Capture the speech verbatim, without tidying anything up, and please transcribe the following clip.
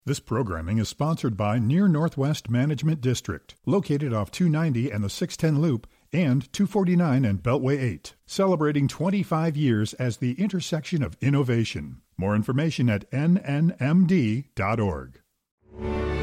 This programming is sponsored by Near Northwest Management District, located off two ninety and the six ten Loop and two forty-nine and Beltway eight, celebrating twenty-five years as the intersection of innovation. More information at N N M D dot org.